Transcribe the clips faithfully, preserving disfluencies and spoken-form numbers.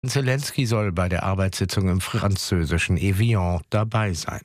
Zelensky soll bei der Arbeitssitzung im französischen Evian dabei sein.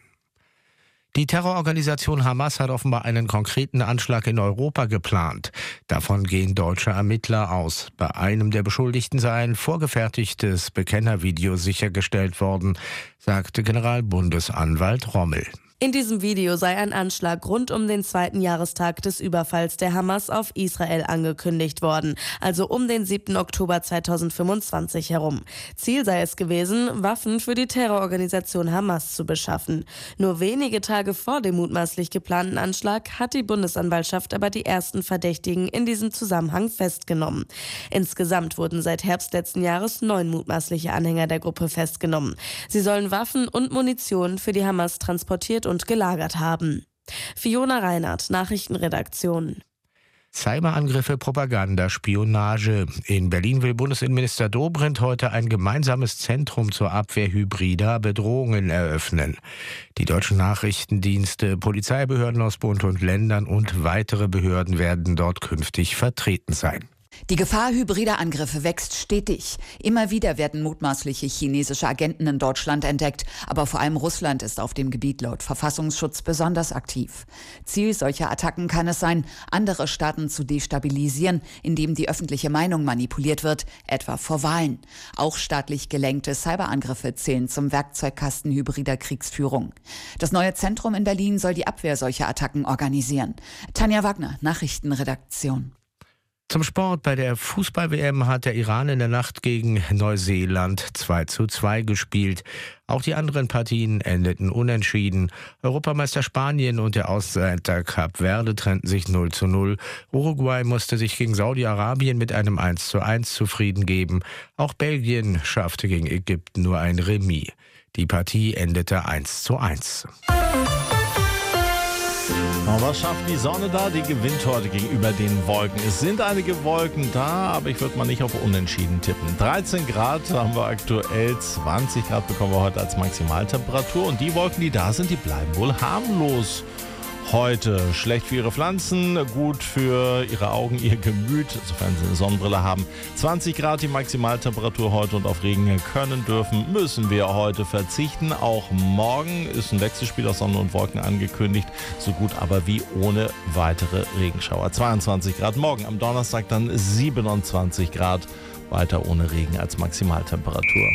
Die Terrororganisation Hamas hat offenbar einen konkreten Anschlag in Europa geplant. Davon gehen deutsche Ermittler aus. Bei einem der Beschuldigten sei ein vorgefertigtes Bekennervideo sichergestellt worden, sagte Generalbundesanwalt Rommel. In diesem Video sei ein Anschlag rund um den zweiten Jahrestag des Überfalls der Hamas auf Israel angekündigt worden, also um den siebten Oktober zweitausendfünfundzwanzig herum. Ziel sei es gewesen, Waffen für die Terrororganisation Hamas zu beschaffen. Nur wenige Tage vor dem mutmaßlich geplanten Anschlag hat die Bundesanwaltschaft aber die ersten Verdächtigen in diesem Zusammenhang festgenommen. Insgesamt wurden seit Herbst letzten Jahres neun mutmaßliche Anhänger der Gruppe festgenommen. Sie sollen Waffen und Munition für die Hamas transportiert und gelagert haben. Fiona Reinhardt, Nachrichtenredaktion. Cyberangriffe, Propaganda, Spionage. In Berlin will Bundesinnenminister Dobrindt heute ein gemeinsames Zentrum zur Abwehr hybrider Bedrohungen eröffnen. Die deutschen Nachrichtendienste, Polizeibehörden aus Bund und Ländern und weitere Behörden werden dort künftig vertreten sein. Die Gefahr hybrider Angriffe wächst stetig. Immer wieder werden mutmaßliche chinesische Agenten in Deutschland entdeckt. Aber vor allem Russland ist auf dem Gebiet laut Verfassungsschutz besonders aktiv. Ziel solcher Attacken kann es sein, andere Staaten zu destabilisieren, indem die öffentliche Meinung manipuliert wird, etwa vor Wahlen. Auch staatlich gelenkte Cyberangriffe zählen zum Werkzeugkasten hybrider Kriegsführung. Das neue Zentrum in Berlin soll die Abwehr solcher Attacken organisieren. Tanja Wagner, Nachrichtenredaktion. Zum Sport. Bei der Fußball-W M hat der Iran in der Nacht gegen Neuseeland zwei zu zwei gespielt. Auch die anderen Partien endeten unentschieden. Europameister Spanien und der Außenseiter Kap Verde trennten sich null zu null. Uruguay musste sich gegen Saudi-Arabien mit einem eins zu eins zufrieden geben. Auch Belgien schaffte gegen Ägypten nur ein Remis. Die Partie endete eins zu eins. Aber was schafft die Sonne da? Die gewinnt heute gegenüber den Wolken. Es sind einige Wolken da, aber ich würde mal nicht auf Unentschieden tippen. dreizehn Grad haben wir aktuell, zwanzig Grad bekommen wir heute als Maximaltemperatur. Und die Wolken, die da sind, die bleiben wohl harmlos heute. Schlecht für Ihre Pflanzen, gut für Ihre Augen, Ihr Gemüt, sofern Sie eine Sonnenbrille haben. zwanzig Grad die Maximaltemperatur heute und auf Regen können dürfen, müssen wir heute verzichten. Auch morgen ist ein Wechselspiel aus Sonne und Wolken angekündigt, so gut aber wie ohne weitere Regenschauer. zweiundzwanzig Grad morgen, am Donnerstag dann siebenundzwanzig Grad, weiter ohne Regen als Maximaltemperatur.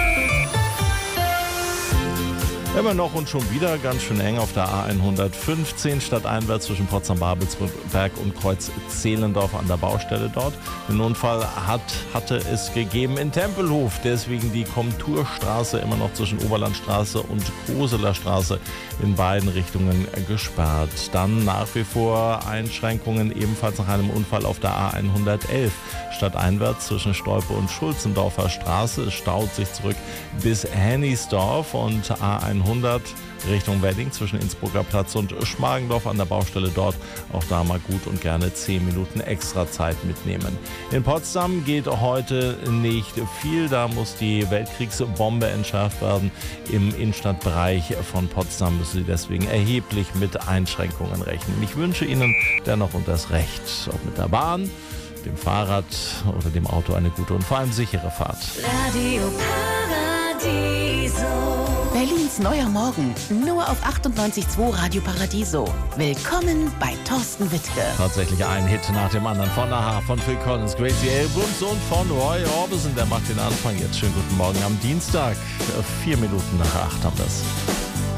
Immer noch und schon wieder ganz schön eng auf der A hundertfünfzehn stadteinwärts zwischen Potsdam-Babelsberg und Kreuz-Zehlendorf an der Baustelle dort. Den Unfall hat, hatte es gegeben in Tempelhof, deswegen die Komturstraße immer noch zwischen Oberlandstraße und Koseler Straße in beiden Richtungen gesperrt. Dann nach wie vor Einschränkungen ebenfalls nach einem Unfall auf der A hundertelf stadteinwärts zwischen Stolpe und Schulzendorfer Straße. Es staut sich zurück bis Hennigsdorf und A hundert Richtung Wedding zwischen Innsbrucker Platz und Schmargendorf an der Baustelle dort. Auch da mal gut und gerne zehn Minuten extra Zeit mitnehmen. In Potsdam geht heute nicht viel. Da muss die Weltkriegsbombe entschärft werden. Im Innenstadtbereich von Potsdam müssen Sie deswegen erheblich mit Einschränkungen rechnen. Ich wünsche Ihnen dennoch und das Recht, ob mit der Bahn, dem Fahrrad oder dem Auto, eine gute und vor allem sichere Fahrt. Radio Paradiso. Berlins neuer Morgen, nur auf achtundneunzig Komma zwei Radio Paradiso. Willkommen bei Thorsten Wittke. Tatsächlich ein Hit nach dem anderen von Aha, von Phil Collins, Gracie Abrams und von Roy Orbison. Der macht den Anfang jetzt. Schönen guten Morgen am Dienstag. Vier Minuten nach acht haben wir es.